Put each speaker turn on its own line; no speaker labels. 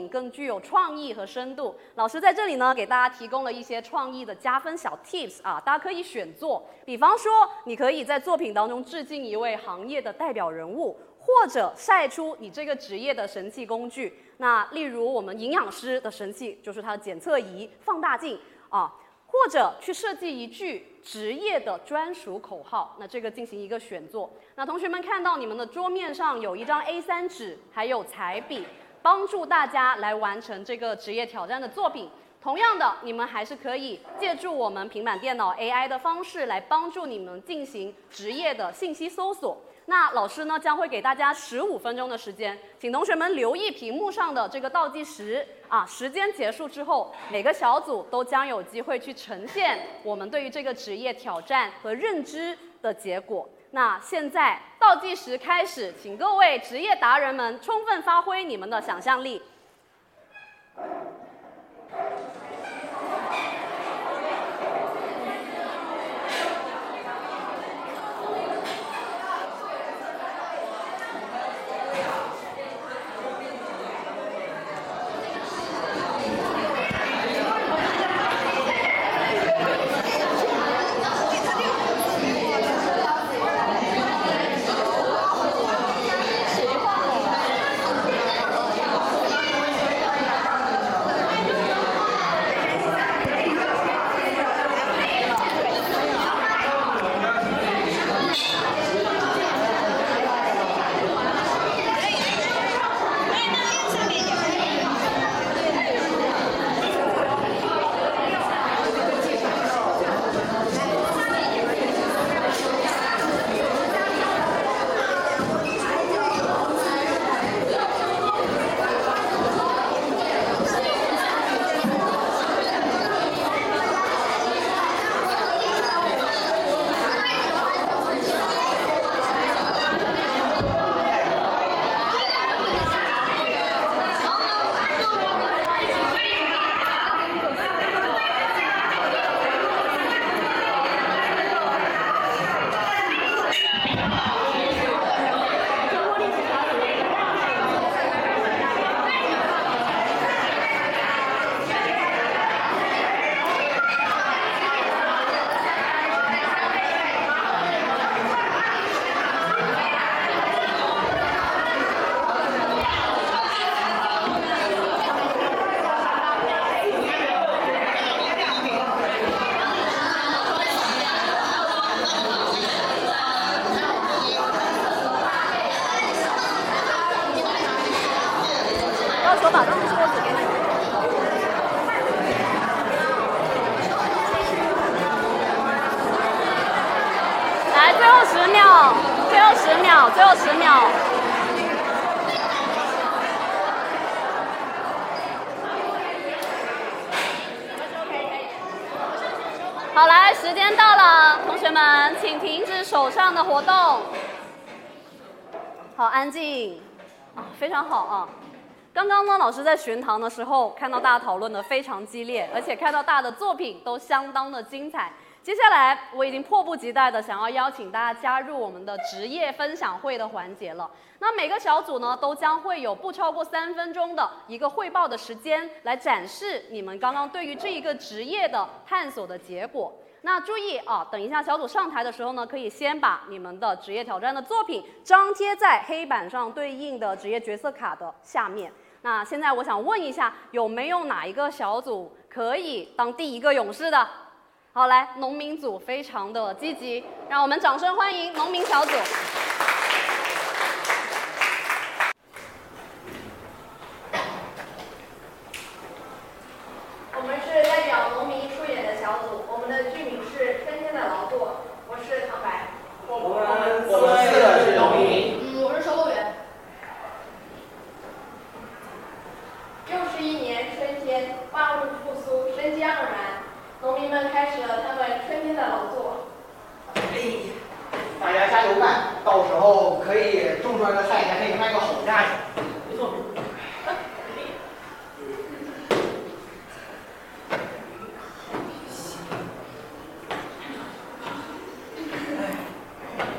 更具有创意和深度。老师在这里呢，给大家提供了一些创意的加分小 tips 啊，大家可以选做。比方说，你可以在作品当中致敬一位行业的代表人物，或者晒出你这个职业的神器工具。那例如我们营养师的神器就是它的检测仪、放大镜啊。或者去设计一句职业的专属口号，那这个进行一个选做。那同学们看到你们的桌面上有一张 A3 纸，还有彩笔，帮助大家来完成这个职业挑战的作品。同样的，你们还是可以借助我们平板电脑 AI 的方式来帮助你们进行职业的信息搜索。那老师呢将会给大家15分钟的时间，请同学们留意屏幕上的这个倒计时啊，时间结束之后，每个小组都将有机会去呈现我们对于这个职业挑战和认知的结果。那现在倒计时开始，请各位职业达人们充分发挥你们的想象力。我把这个桌子给你。来，最后10秒，最后10秒，最后10秒。好，来，时间到了，同学们，请停止手上的活动。好，安静。啊，非常好啊。刚刚呢，老师在巡堂的时候看到大家讨论的非常激烈，而且看到大家的作品都相当的精彩。接下来我已经迫不及待的想要邀请大家加入我们的职业分享会的环节了。那每个小组呢都将会有不超过3分钟的一个汇报的时间，来展示你们刚刚对于这一个职业的探索的结果。那注意啊，等一下小组上台的时候呢，可以先把你们的职业挑战的作品张贴在黑板上对应的职业角色卡的下面。那现在我想问一下，有没有哪一个小组可以当第一个勇士的？好，来，农民组非常的积极，让我们掌声欢迎农民小组。
我们是代表农民出演的小组，我们的剧名是《春天的劳作》，我是唐白。
我们4个是农民。
我是售货员。又是一年春天，万物复苏，生机盎然，农民们开始了他们春天的劳作。
大家加油干，到时候可以种出来的菜还可以卖个好价钱。